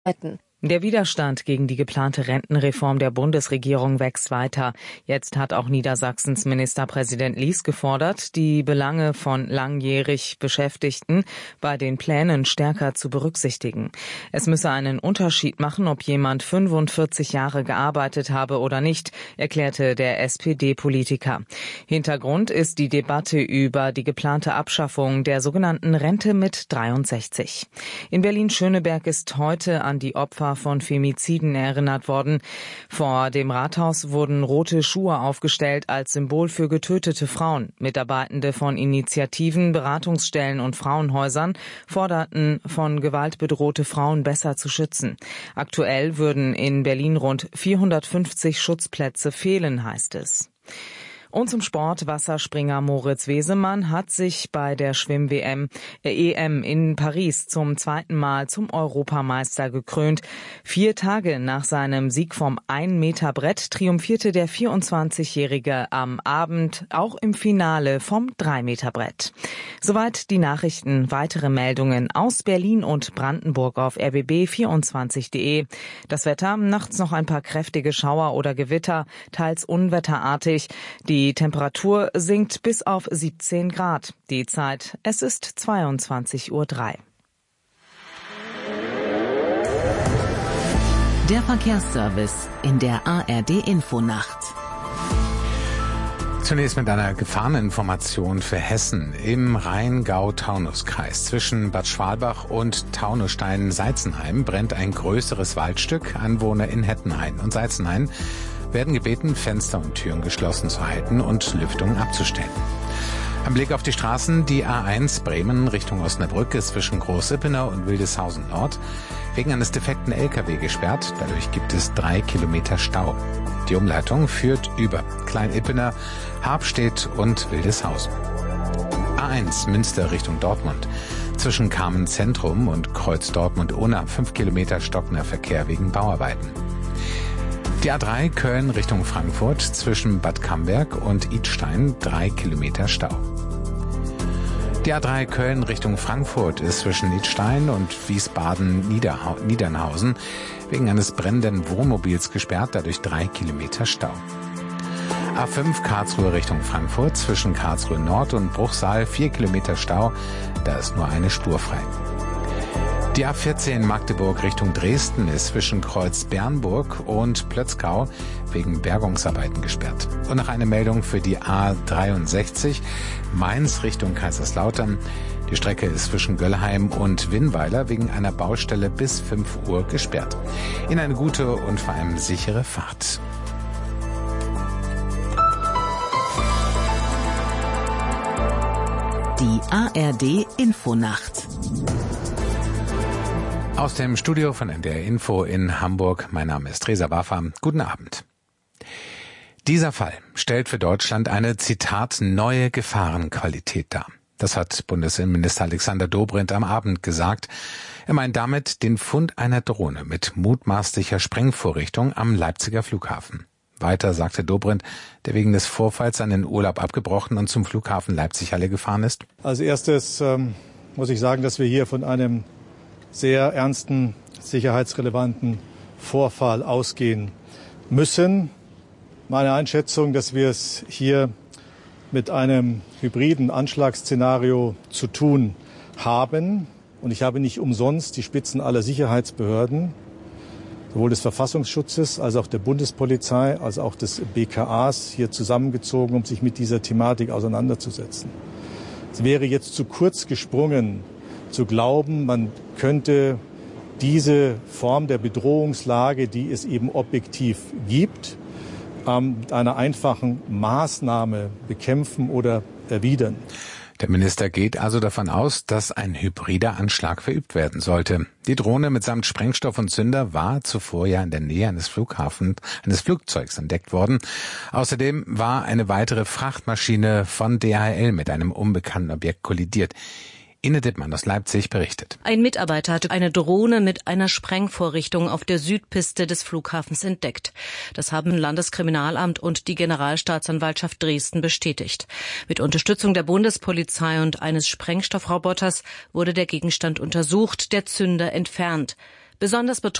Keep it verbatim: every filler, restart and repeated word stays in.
retten. Der Widerstand gegen die geplante Rentenreform der Bundesregierung wächst weiter. Jetzt hat auch Niedersachsens Ministerpräsident Lies gefordert, die Belange von langjährig Beschäftigten bei den Plänen stärker zu berücksichtigen. Es müsse einen Unterschied machen, ob jemand fünfundvierzig Jahre gearbeitet habe oder nicht, erklärte der S P D-Politiker. Hintergrund ist die Debatte über die geplante Abschaffung der sogenannten Rente mit dreiundsechzig. In Berlin-Schöneberg ist heute an die Opfer von Femiziden erinnert worden. Vor dem Rathaus wurden rote Schuhe aufgestellt als Symbol für getötete Frauen. Mitarbeitende von Initiativen, Beratungsstellen und Frauenhäusern forderten, von Gewalt bedrohte Frauen besser zu schützen. Aktuell würden in Berlin rund vierhundertfünfzig Schutzplätze fehlen, heißt es. Und zum Sport. Wasserspringer Moritz Wesemann hat sich bei der Schwimm-W M, äh, E M in Paris zum zweiten Mal zum Europameister gekrönt. Vier Tage nach seinem Sieg vom ein-Meter-Brett triumphierte der vierundzwanzigjährige am Abend auch im Finale vom drei-Meter-Brett. Soweit die Nachrichten. Weitere Meldungen aus Berlin und Brandenburg auf r b b vierundzwanzig punkt de. Das Wetter, nachts noch ein paar kräftige Schauer oder Gewitter, teils unwetterartig. Die Die Temperatur sinkt bis auf siebzehn Grad. Die Zeit, es ist zweiundzwanzig Uhr drei. Der Verkehrsservice in der A R D-Infonacht. Zunächst mit einer Gefahreninformation für Hessen. Im Rheingau-Taunus-Kreis zwischen Bad Schwalbach und Taunusstein-Seizenheim brennt ein größeres Waldstück. Anwohner in Hettenhain und Seizenhain werden gebeten, Fenster und Türen geschlossen zu halten und Lüftungen abzustellen. Ein Blick auf die Straßen. Die A eins Bremen Richtung Osnabrück ist zwischen Großippenau und Wildeshausen Nord wegen eines defekten L K W gesperrt. Dadurch gibt es drei Kilometer Stau. Die Umleitung führt über Klein-Ippener, Habstedt und Wildeshausen. A eins Münster Richtung Dortmund. Zwischen Kamen Zentrum und Kreuz Dortmund-Unna fünf Kilometer stockender Verkehr wegen Bauarbeiten. Die A drei Köln Richtung Frankfurt zwischen Bad Camberg und Idstein drei Kilometer Stau. Die A drei Köln Richtung Frankfurt ist zwischen Idstein und Wiesbaden-Niedernhausen wegen eines brennenden Wohnmobils gesperrt, dadurch drei Kilometer Stau. A fünf Karlsruhe Richtung Frankfurt zwischen Karlsruhe Nord und Bruchsal vier Kilometer Stau, da ist nur eine Spur frei. Die A vierzehn Magdeburg Richtung Dresden ist zwischen Kreuz Bernburg und Plötzkau wegen Bergungsarbeiten gesperrt. Und noch eine Meldung für die A dreiundsechzig Mainz Richtung Kaiserslautern. Die Strecke ist zwischen Göllheim und Winnweiler wegen einer Baustelle bis fünf Uhr gesperrt. Ihnen eine gute und vor allem sichere Fahrt. Die A R D-Infonacht. Aus dem Studio von N D R Info in Hamburg. Mein Name ist Reza Waffa. Guten Abend. Dieser Fall stellt für Deutschland eine, Zitat, neue Gefahrenqualität dar. Das hat Bundesinnenminister Alexander Dobrindt am Abend gesagt. Er meint damit den Fund einer Drohne mit mutmaßlicher Sprengvorrichtung am Leipziger Flughafen. Weiter sagte Dobrindt, der wegen des Vorfalls seinen Urlaub abgebrochen und zum Flughafen Leipzig-Halle gefahren ist. Als erstes ähm, muss ich sagen, dass wir hier von einem sehr ernsten, sicherheitsrelevanten Vorfall ausgehen müssen. Meine Einschätzung, dass wir es hier mit einem hybriden Anschlagsszenario zu tun haben. Und ich habe nicht umsonst die Spitzen aller Sicherheitsbehörden, sowohl des Verfassungsschutzes als auch der Bundespolizei, als auch des B K As hier zusammengezogen, um sich mit dieser Thematik auseinanderzusetzen. Es wäre jetzt zu kurz gesprungen, zu glauben, man könnte diese Form der Bedrohungslage, die es eben objektiv gibt, mit einer einfachen Maßnahme bekämpfen oder erwidern. Der Minister geht also davon aus, dass ein hybrider Anschlag verübt werden sollte. Die Drohne mitsamt Sprengstoff und Zünder war zuvor ja in der Nähe eines Flughafens, eines Flugzeugs entdeckt worden. Außerdem war eine weitere Frachtmaschine von D H L mit einem unbekannten Objekt kollidiert. Inne Dittmann aus Leipzig berichtet. Ein Mitarbeiter hatte eine Drohne mit einer Sprengvorrichtung auf der Südpiste des Flughafens entdeckt. Das haben Landeskriminalamt und die Generalstaatsanwaltschaft Dresden bestätigt. Mit Unterstützung der Bundespolizei und eines Sprengstoffroboters wurde der Gegenstand untersucht, der Zünder entfernt. Besonders betroffen